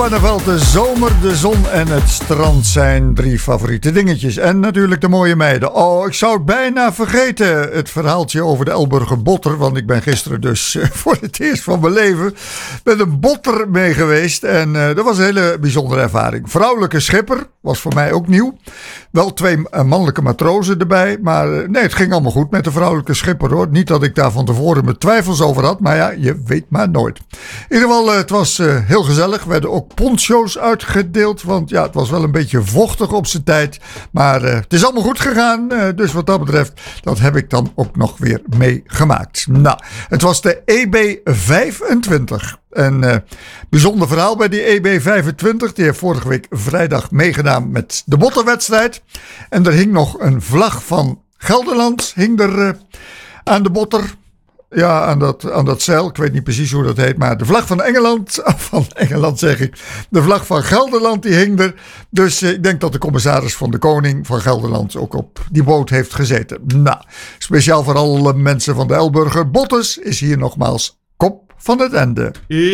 Barneveld, de zomer, de zon en het strand zijn 3 favoriete dingetjes. En natuurlijk de mooie meiden. Oh, ik zou het bijna vergeten, het verhaaltje over de Elburger botter. Want ik ben gisteren dus voor het eerst van mijn leven met een botter mee geweest. En dat was een hele bijzondere ervaring. Vrouwelijke schipper, was voor mij ook nieuw. Wel 2 mannelijke matrozen erbij. Maar nee, het ging allemaal goed met de vrouwelijke schipper hoor. Niet dat ik daar van tevoren mijn twijfels over had. Maar ja, je weet maar nooit. In ieder geval, het was heel gezellig. We werden ook poncho's uitgedeeld. Want ja, het was wel een beetje vochtig op zijn tijd. Maar het is allemaal goed gegaan. Dus wat dat betreft, dat heb ik dan ook nog weer meegemaakt. Nou, het was de EB25. Een bijzonder verhaal bij die EB25. Die heeft vorige week vrijdag meegedaan met de botterwedstrijd. En er hing nog een vlag van Gelderland hing er aan de botter. Ja, aan dat zeil. Ik weet niet precies hoe dat heet. Maar de vlag van Engeland zeg ik. De vlag van Gelderland die hing er. Dus ik denk dat de commissaris van de Koning van Gelderland ook op die boot heeft gezeten. Nou, speciaal voor alle mensen van de Elburger Botters is hier nogmaals kop van het einde.